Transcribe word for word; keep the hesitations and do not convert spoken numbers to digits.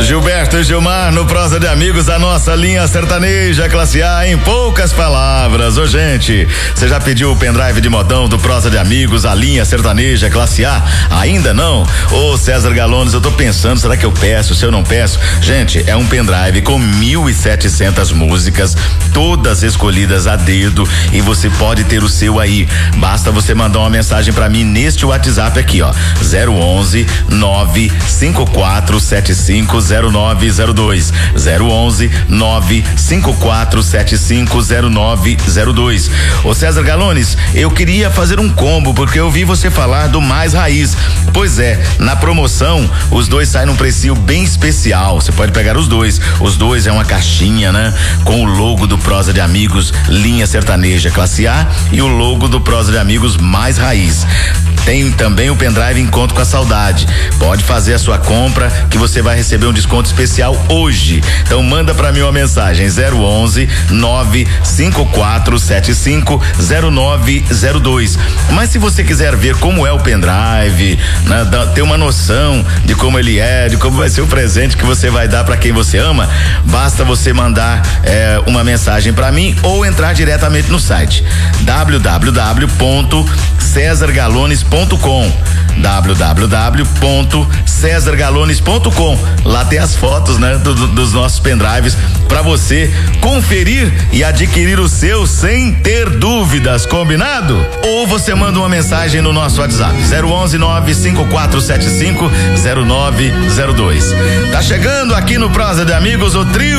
Gilberto e Gilmar no Prosa de Amigos, a nossa linha sertaneja classe A em poucas palavras. Ô gente, você já pediu o pendrive de modão do Prosa de Amigos, a linha sertaneja classe A? Ainda não? Ô César Galones, eu tô pensando, será que eu peço, se eu não peço? Gente, é um pendrive com mil e setecentas músicas, todas escolhidas a dedo, e você pode ter o seu aí. Basta você mandar uma mensagem pra mim neste WhatsApp aqui, ó, zero onze nove cinco quatro sete cinco zero nove zero dois, zero onze nove cinco quatro sete cinco zero nove zero dois. Ô César Galones, eu queria fazer um combo porque eu vi você falar do Mais Raiz. Pois é, na promoção os dois saem num precinho bem especial. Você pode pegar os dois. Os dois é uma caixinha, né? Com o logo do Prosa de Amigos, linha sertaneja classe A, e o logo do Prosa de Amigos Mais Raiz. Tem também o pendrive Encontro com a Saudade. Pode fazer a sua compra que você vai receber um desconto especial hoje. Então manda pra mim uma mensagem zero onze nove cinco quatro sete cinco zero nove zero dois. Mas se você quiser ver como é o pendrive, né, ter uma noção de como ele é, de como vai ser o presente que você vai dar pra quem você ama, basta você mandar eh, uma mensagem pra mim ou entrar diretamente no site w w w ponto cesar galones ponto com, w w w ponto cesar galones ponto com. Lá tem as fotos, né, do, do, dos nossos pendrives para você conferir e adquirir o seu sem ter dúvidas, combinado? Ou você manda uma mensagem no nosso WhatsApp zero onze nove cinco quatro sete cinco zero nove zero dois. Tá chegando aqui no Prosa de Amigos o trio